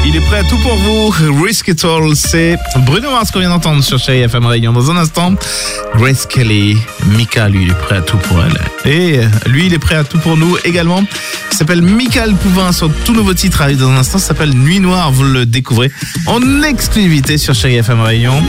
Il est prêt à tout pour vous. Risk It All, c'est Bruno Mars qu'on vient d'entendre sur Chérie FM Réunion. Dans un instant, Grace Kelly. Mika, lui, il est prêt à tout pour elle. Et lui, il est prêt à tout pour nous également. Il s'appelle Michael Pouvin, son tout nouveau titre arrive dans un instant. Ça s'appelle Nuit Noire. Vous le découvrez en exclusivité sur Chérie FM Réunion.